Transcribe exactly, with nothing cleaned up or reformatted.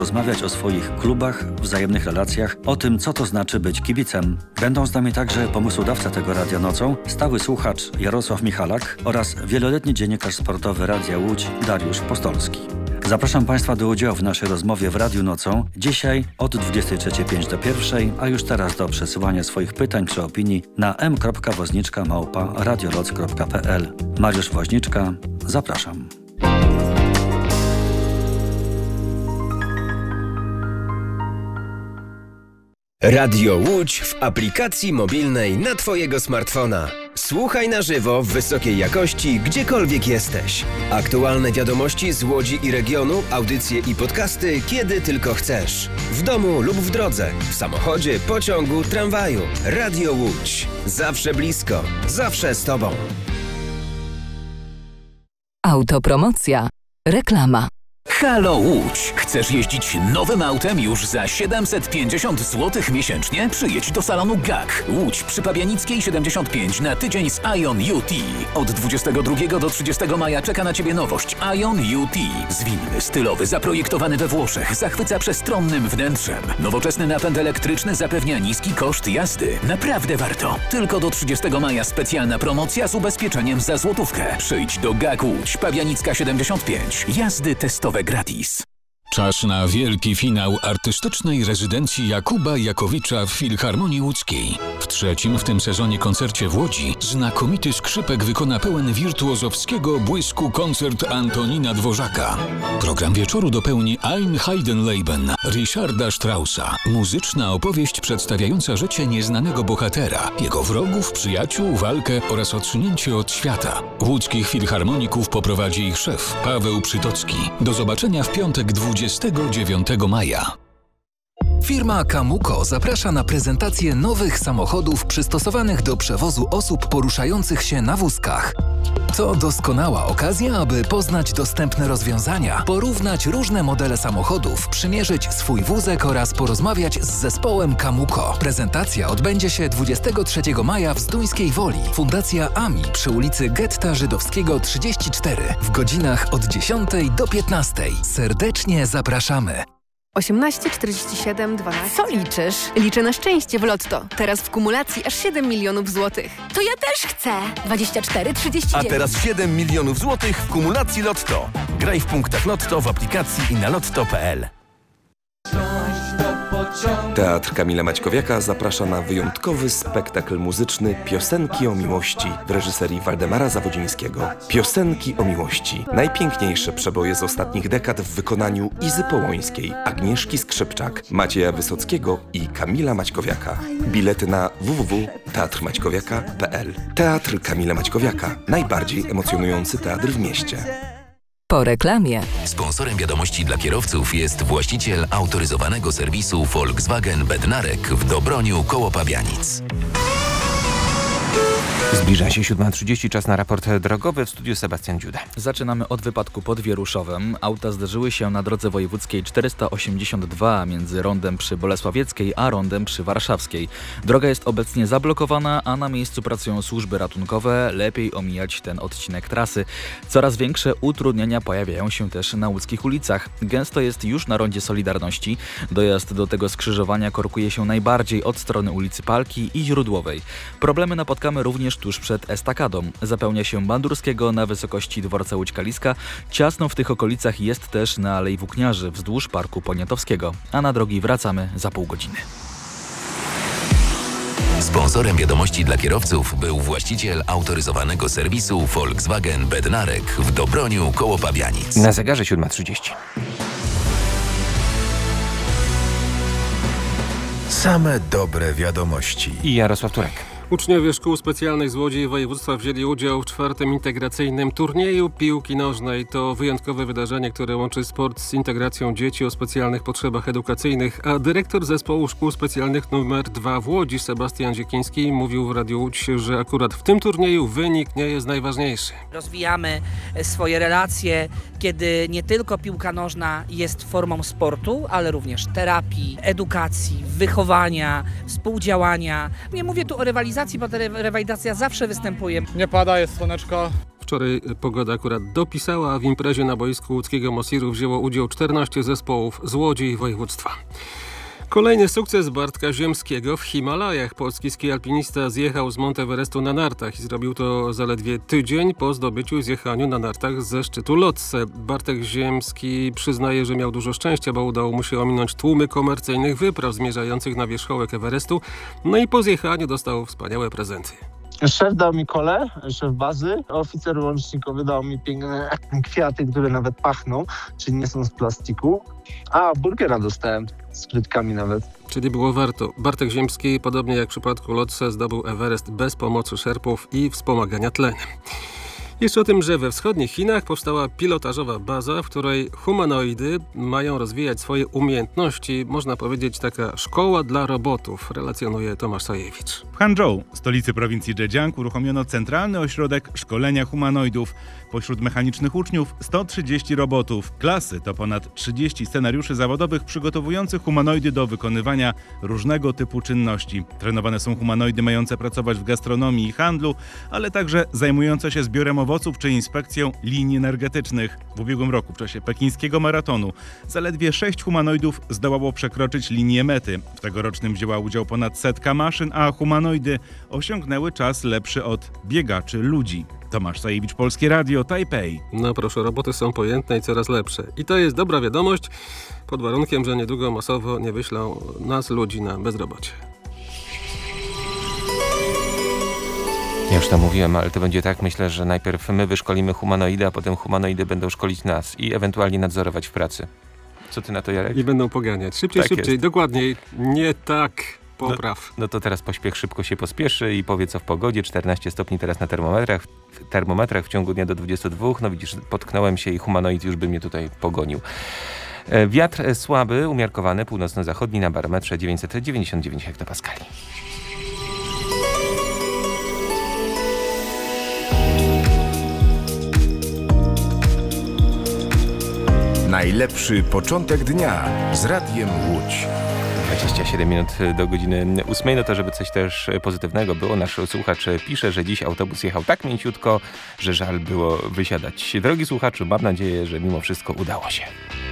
rozmawiać o swoich klubach, wzajemnych relacjach, o tym, co to znaczy być kibicem. Będą z nami także pomysłodawca tego Radia Nocą, stały słuchacz Jarosław Michalak oraz wieloletni dziennikarz sportowy Radia Łódź Dariusz Postolski. Zapraszam Państwa do udziału w naszej rozmowie w Radiu Nocą. Dzisiaj od dwudziestej trzeciej pięć do pierwszej, a już teraz do przesyłania swoich pytań czy opinii na m kropka woźniczka małpa radioloc kropka p l. Mariusz Woźniczka, zapraszam. Radio Łódź w aplikacji mobilnej na Twojego smartfona. Słuchaj na żywo w wysokiej jakości, gdziekolwiek jesteś. Aktualne wiadomości z Łodzi i regionu, audycje i podcasty, kiedy tylko chcesz. W domu lub w drodze, w samochodzie, pociągu, tramwaju. Radio Łódź. Zawsze blisko, zawsze z Tobą. Autopromocja. Reklama. Halo Łódź! Chcesz jeździć nowym autem już za siedemset pięćdziesiąt złotych miesięcznie? Przyjedź do salonu G A K. Łódź przy Pabianickiej siedemdziesiąt pięć na tydzień z Ion U T. Od dwudziestego drugiego do trzydziestego maja czeka na Ciebie nowość Ion U T. Zwinny, stylowy, zaprojektowany we Włoszech, zachwyca przestronnym wnętrzem. Nowoczesny napęd elektryczny zapewnia niski koszt jazdy. Naprawdę warto. Tylko do trzydziestego maja specjalna promocja z ubezpieczeniem za złotówkę. Przyjdź do G A K Łódź, Pabianicka siedemdziesiąt pięć. Jazdy testowe gratis. Czas na wielki finał artystycznej rezydencji Jakuba Jakowicza w Filharmonii Łódzkiej. W trzecim w tym sezonie koncercie w Łodzi znakomity skrzypek wykona pełen wirtuozowskiego błysku koncert Antonina Dworzaka. Program wieczoru dopełni Ein Heidenleben Richarda Straussa. Muzyczna opowieść przedstawiająca życie nieznanego bohatera, jego wrogów, przyjaciół, walkę oraz odsunięcie od świata. Łódzkich filharmoników poprowadzi ich szef Paweł Przytocki. Do zobaczenia w piątek dwudziestego dziewiątego maja. Firma Kamuko zaprasza na prezentację nowych samochodów przystosowanych do przewozu osób poruszających się na wózkach. To doskonała okazja, aby poznać dostępne rozwiązania, porównać różne modele samochodów, przymierzyć swój wózek oraz porozmawiać z zespołem Kamuko. Prezentacja odbędzie się dwudziestego trzeciego maja w Zduńskiej Woli. Fundacja A M I przy ulicy Getta Żydowskiego trzydzieści cztery w godzinach od dziesiątej do piętnastej. Serdecznie zapraszamy. osiemnaście czterdzieści siedem dwanaście. Co liczysz? Liczę na szczęście w Lotto. Teraz w kumulacji aż siedem milionów złotych. To ja też chcę. dwadzieścia cztery trzydzieści dziewięć. A teraz siedem milionów złotych w kumulacji Lotto. Graj w punktach Lotto w aplikacji i na lotto kropka p l. Teatr Kamila Maćkowiaka zaprasza na wyjątkowy spektakl muzyczny Piosenki o miłości w reżyserii Waldemara Zawodzińskiego. Piosenki o miłości. Najpiękniejsze przeboje z ostatnich dekad w wykonaniu Izy Połońskiej, Agnieszki Skrzypczak, Macieja Wysockiego i Kamila Maćkowiaka. Bilety na w w w kropka teatr maćkowiaka kropka p l. Teatr Kamila Maćkowiaka. Najbardziej emocjonujący teatr w mieście. Po reklamie. Sponsorem wiadomości dla kierowców jest właściciel autoryzowanego serwisu Volkswagen Bednarek w Dobroniu koło Pabianic. Zbliża się siódma trzydzieści, czas na raport drogowy, w studiu Sebastian Dziuda. Zaczynamy od wypadku pod Wieruszowem. Auta zderzyły się na drodze wojewódzkiej czterysta osiemdziesiąt dwa między rondem przy Bolesławieckiej a rondem przy Warszawskiej. Droga jest obecnie zablokowana, a na miejscu pracują służby ratunkowe. Lepiej omijać ten odcinek trasy. Coraz większe utrudnienia pojawiają się też na łódzkich ulicach. Gęsto jest już na rondzie Solidarności. Dojazd do tego skrzyżowania korkuje się najbardziej od strony ulicy Palki i Źródłowej. Problemy napotkamy również tuż przed estakadą. Zapełnia się Bandurskiego na wysokości dworca Łódź-Kaliska. Ciasno w tych okolicach jest też na Alei Włókniarzy wzdłuż Parku Poniatowskiego. A na drogi wracamy za pół godziny. Sponsorem wiadomości dla kierowców był właściciel autoryzowanego serwisu Volkswagen Bednarek w Dobroniu koło Pabianic. Na zegarze siódma trzydzieści. Same dobre wiadomości. I Jarosław Turek. Uczniowie szkół specjalnych z Łodzi i województwa wzięli udział w czwartym integracyjnym turnieju piłki nożnej. To wyjątkowe wydarzenie, które łączy sport z integracją dzieci o specjalnych potrzebach edukacyjnych, a dyrektor zespołu szkół specjalnych numer dwa w Łodzi, Sebastian Dziekiński, mówił w Radiu Łódź, że akurat w tym turnieju wynik nie jest najważniejszy. Rozwijamy swoje relacje, kiedy nie tylko piłka nożna jest formą sportu, ale również terapii, edukacji, wychowania, współdziałania. Nie mówię tu o rywalizacji, bo ta rywalizacja zawsze występuje. Nie pada, jest słoneczko. Wczoraj pogoda akurat dopisała, a w imprezie na boisku łódzkiego Mosiru wzięło udział czternaście zespołów z Łodzi i województwa. Kolejny sukces Bartka Ziemskiego w Himalajach. Polski ski alpinista zjechał z Monte Everestu na nartach i zrobił to zaledwie tydzień po zdobyciu i zjechaniu na nartach ze szczytu Lhotse. Bartek Ziemski przyznaje, że miał dużo szczęścia, bo udało mu się ominąć tłumy komercyjnych wypraw zmierzających na wierzchołek Everestu. No i po zjechaniu dostał wspaniałe prezenty. Szef dał mi kole, szef bazy, oficer łącznikowy dał mi piękne kwiaty, które nawet pachną, czyli nie są z plastiku. A, burgera dostałem z frytkami nawet. Czyli było warto. Bartek Ziemski, podobnie jak w przypadku Lhotse, zdobył Everest bez pomocy szerpów i wspomagania tlenem. Jeszcze o tym, że we wschodnich Chinach powstała pilotażowa baza, w której humanoidy mają rozwijać swoje umiejętności. Można powiedzieć taka szkoła dla robotów, relacjonuje Tomasz Sajewicz. W Hangzhou, stolicy prowincji Zhejiang, uruchomiono centralny ośrodek szkolenia humanoidów. Pośród mechanicznych uczniów sto trzydzieści robotów. Klasy to ponad trzydzieści scenariuszy zawodowych przygotowujących humanoidy do wykonywania różnego typu czynności. Trenowane są humanoidy mające pracować w gastronomii i handlu, ale także zajmujące się zbiorem owoców czy inspekcją linii energetycznych. W ubiegłym roku w czasie pekińskiego maratonu zaledwie sześć humanoidów zdołało przekroczyć linię mety. W tegorocznym wzięła udział ponad setka maszyn, a humanoidy osiągnęły czas lepszy od biegaczy ludzi. Tomasz Sajewicz, Polskie Radio, Tajpej. No proszę, roboty są pojętne i coraz lepsze. I to jest dobra wiadomość, pod warunkiem, że niedługo masowo nie wyślą nas, ludzi, na bezrobocie. Ja już to mówiłem, ale to będzie tak, myślę, że najpierw my wyszkolimy humanoidy, a potem humanoidy będą szkolić nas i ewentualnie nadzorować w pracy. Co ty na to, Jarek? I będą poganiać. Szybciej, tak szybciej, jest. Dokładniej. Nie tak. Popraw. No, no to teraz pośpiech szybko się pospieszy i powie co w pogodzie. czternaście stopni teraz na termometrach. W termometrach w ciągu dnia do dwudziestu dwóch. No widzisz, potknąłem się i humanoid już by mnie tutaj pogonił. Wiatr słaby, umiarkowany, północno-zachodni na barometrze dziewięćset dziewięćdziesiąt dziewięć hektopaskali. Najlepszy początek dnia z Radiem Łódź. dwadzieścia siedem minut do godziny ósmej, no to żeby coś też pozytywnego było, nasz słuchacz pisze, że dziś autobus jechał tak mięciutko, że żal było wysiadać. Drogi słuchaczu, mam nadzieję, że mimo wszystko udało się.